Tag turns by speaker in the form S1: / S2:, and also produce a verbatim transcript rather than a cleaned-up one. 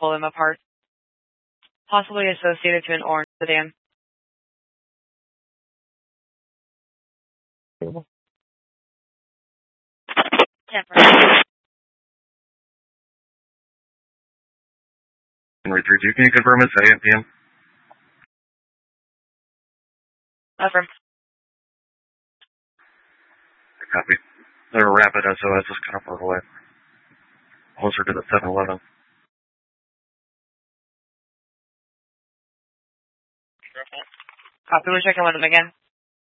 S1: pull them apart. Possibly associated to an orange sedan.
S2: Temporary. Henry three two, can you confirm it's A M P M?
S1: Affirm.
S2: Copy. Their rapid S O S is kind of far away. Closer to the seven eleven.
S1: Copy, we're checking with them again.